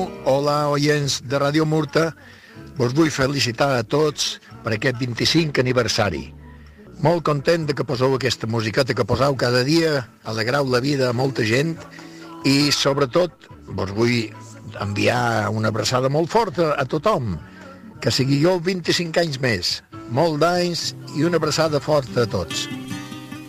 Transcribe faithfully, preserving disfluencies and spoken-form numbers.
Hola, oients de Ràdio Murta. Vos vull felicitar a tots per aquest vint-i-cinquè aniversari. Molt content de que poseu aquesta musiqueta que poseu cada dia, alegrau la vida a molta gent i, sobretot, vos vull enviar una abraçada molt forta a tothom. Que siguió vint-i-cinc anys més, molt d'anys i una abraçada forta a tots.